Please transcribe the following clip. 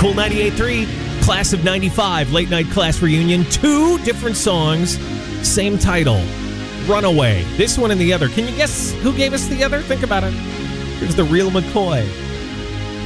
Cool 98.3, Class of 95, Late Night Class Reunion. 2 different songs, same title. Runaway. This one and the other. Can you guess who gave us the other? Think about it. Here's the real McCoy.